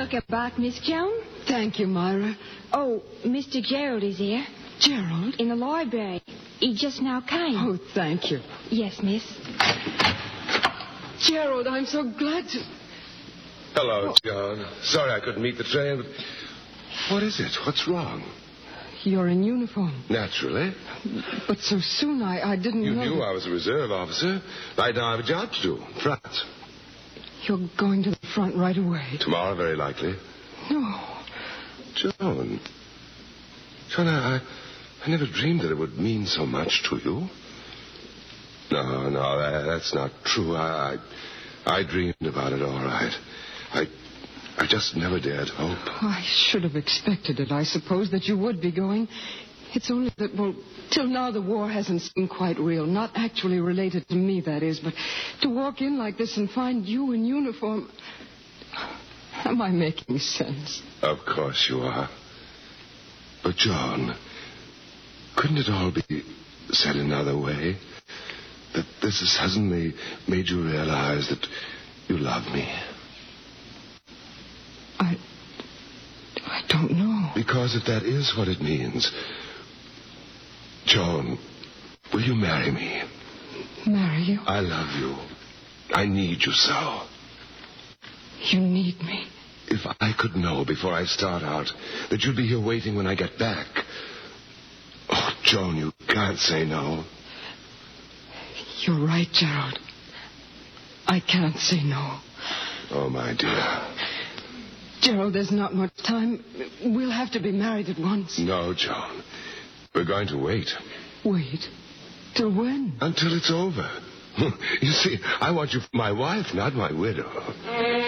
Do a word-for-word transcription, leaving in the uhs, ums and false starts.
Welcome back, Miss Joan. Thank you, Myra. Oh, Mister Gerald is here. Gerald? In the library. He just now came. Oh, thank you. Yes, miss. Gerald, I'm so glad to... Hello, John. Sorry I couldn't meet the train, but... What is it? What's wrong? You're in uniform. Naturally. But so soon, I, I didn't You know... knew that... I was a reserve officer. Right now I have a job to do. Front. You're going to the front right away. Tomorrow, very likely. No. Joan. Joan, I, I never dreamed that it would mean so much to you. No, no, that, that's not true. I, I, I dreamed about it all right. I, I just never dared hope. I should have expected it, I suppose, that you would be going. It's only that, well, till now the war hasn't seemed quite real. Not actually related to me, that is. But to walk in like this and find you in uniform... Am I making sense? Of course you are. But, John, couldn't it all be said another way? That this has suddenly made you realize that you love me? I... I don't know. Because if that is what it means... Joan, will you marry me? Marry you? I love you. I need you so. You need me? If I could know before I start out that you'd be here waiting when I get back. Oh, Joan, you can't say no. You're right, Gerald. I can't say no. Oh, my dear. Gerald, there's not much time. We'll have to be married at once. No, Joan. We're going to wait. Wait? Till when? Until it's over. You see, I want you for my wife, not my widow.